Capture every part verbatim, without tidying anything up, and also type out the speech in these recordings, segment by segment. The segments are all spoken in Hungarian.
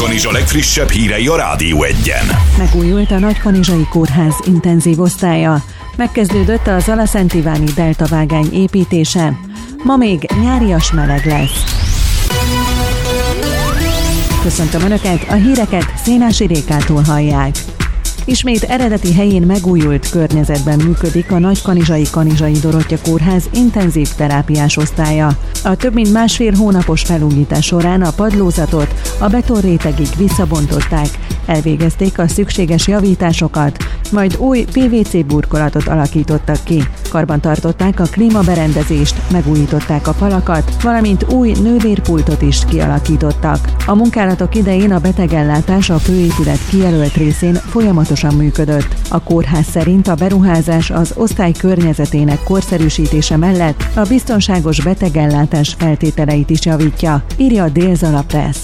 Nagykanizsa legfrissebb hírei a Rádió Egyen. Megújult a Nagykanizsai Kórház intenzív osztálya. Megkezdődött a Zalaszentiváni Delta vágány építése. Ma még nyárias meleg lesz. Köszöntöm Önöket, a híreket Szénási Rékától hallják. Ismét eredeti helyén megújult környezetben működik a Nagykanizsai Kanizsai Dorottya Kórház intenzív terápiás osztálya. A több mint másfél hónapos felújítás során a padlózatot a betonrétegig visszabontották, elvégezték a szükséges javításokat, majd új pé vé cé burkolatot alakítottak ki. Karbantartották a klímaberendezést, megújították a falakat, valamint új nővérpultot is kialakítottak. A munkálatok idején a betegellátás a főépület kijelölt részén folyamatosan működött. A kórház szerint a beruházás az osztály környezetének korszerűsítése mellett a biztonságos betegellátás feltételeit is javítja, írja a Dél-Zala Press.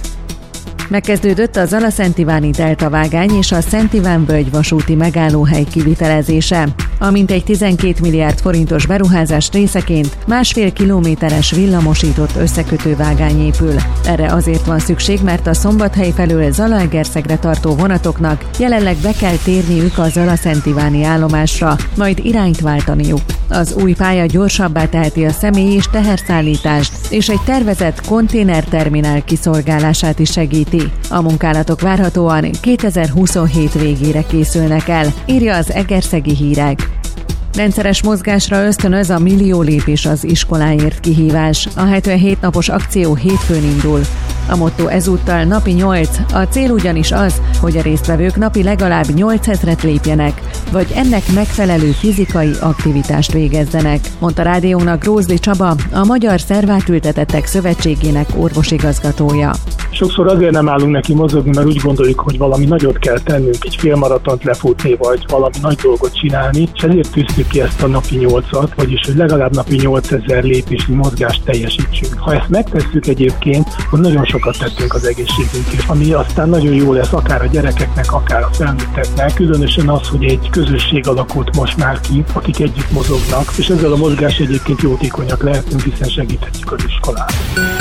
Megkezdődött a Zalaszentiváni Delta vágány és a Szent Iván-völgy vasúti megállóhely kivitelezése. A mintegy tizenkét milliárd forintos beruházás részeként másfél kilométeres villamosított összekötő vágány épül. Erre azért van szükség, mert a Szombathely felől Zalaegerszegre tartó vonatoknak jelenleg be kell térniük a Zalaszentiváni állomásra, majd irányt váltaniuk. Az új pálya gyorsabbá teheti a személy- és teherszállítást, és egy tervezett konténerterminál kiszolgálását is segíti. A munkálatok várhatóan kétezer-huszonhét végére készülnek el, írja az Egerszegi Hírek. Rendszeres mozgásra ösztönöz a Millió lépés az iskoláért kihívás. A hetvenhét napos akció hétfőn indul. A motto ezúttal napi nyolc, a cél ugyanis az, hogy a résztvevők napi legalább nyolcezret lépjenek, vagy ennek megfelelő fizikai aktivitást végezzenek, mondta rádiónak Rózdi Csaba, a Magyar Szervátültetettek Szövetségének orvosigazgatója. Sokszor azért nem állunk neki mozogni, mert úgy gondoljuk, hogy valami nagyot kell tennünk, egy félmaratont lefutni, vagy valami nagy dolgot csinálni, és ezért tűztük ki ezt a napi nyolcat, vagyis hogy legalább napi nyolcezer lépésnyi mozgást teljesítsünk. Ha ezt megtesszük egyébként, akkor nagyon sokat tettünk az egészségünkért, ami aztán nagyon jó lesz akár a gyerekeknek, akár a felnőtteknek, különösen az, hogy egy közösség alakult most már ki, akik együtt mozognak, és ezzel a mozgás egyébként jótékonyak lehetünk, hiszen segíthetjük az iskolát.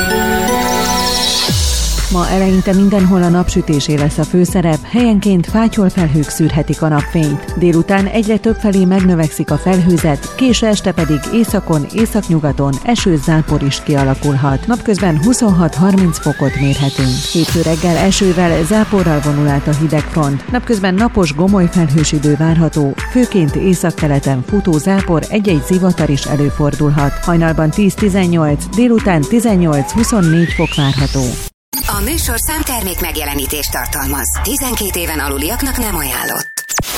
Ma eleinte mindenhol a napsütésé lesz a főszerep, helyenként fátyolfelhők szűrhetik a napfényt. Délután egyre többfelé megnövekszik a felhőzet, késő este pedig északon, északnyugaton esős zápor is kialakulhat. Napközben huszonhat-harminc fokot mérhetünk. Hétfő reggel esővel, záporral vonul át a hidegfront. Napközben napos gomolyfelhős idő várható, főként északkeleten futó zápor, egy-egy zivatar is előfordulhat. Hajnalban tíz-tizennyolc, délután tizennyolc-huszonnégy fok várható. A műsorszám termék megjelenítést tartalmaz. tizenkét éven aluliaknak nem ajánlott.